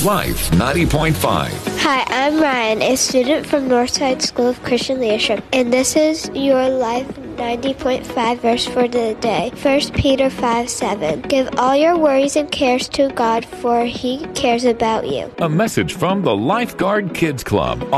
Life 90.5. Hi, I'm Ryan, a student from Northside School of Christian Leadership, and this is your Life 90.5 verse for the day. 1 Peter 5:7. Give all your worries and cares to God, for He cares about you. A message from the Lifeguard Kids Club.